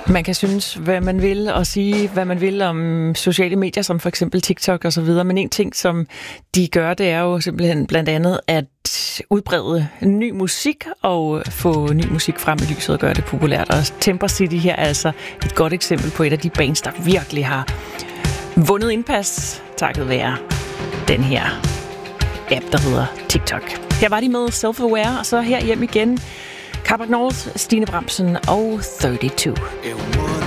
Man kan synes, hvad man vil, og sige, hvad man vil om sociale medier, som for eksempel TikTok og så videre. Men en ting, som de gør, det er jo simpelthen blandt andet at udbrede ny musik og få ny musik frem i lyset og gøre det populært. Og Temper City her er altså et godt eksempel på et af de bands, der virkelig har vundet indpas, takket være den her app, der hedder TikTok. Her var de med Self-Aware, og så her hjem igen Carbac North, Stine Bramsen og 32.